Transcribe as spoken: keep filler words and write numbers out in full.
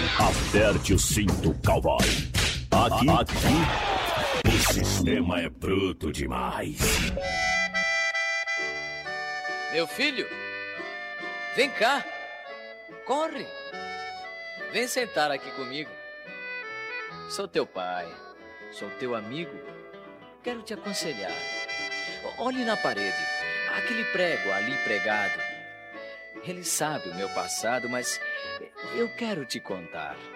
Aperte o cinto, cowboy. Aqui, aqui, o sistema é bruto demais. Meu filho, vem cá. Corre. Vem sentar aqui comigo. Sou teu pai, sou teu amigo. Quero te aconselhar. Olhe na parede, aquele prego ali pregado. Ele sabe o meu passado, mas eu quero te contar.